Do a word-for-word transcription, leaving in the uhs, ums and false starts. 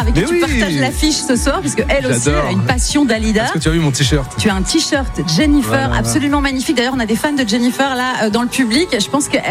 avec qui Mais tu oui. partages l'affiche ce soir, parce qu'elle aussi J'adore. elle a une passion Dalida. Est-ce que tu as vu mon t-shirt? Tu as un t-shirt Jennifer Voilà, voilà. absolument magnifique. D'ailleurs, on a des fans de Jennifer là euh, dans le public. Je pense que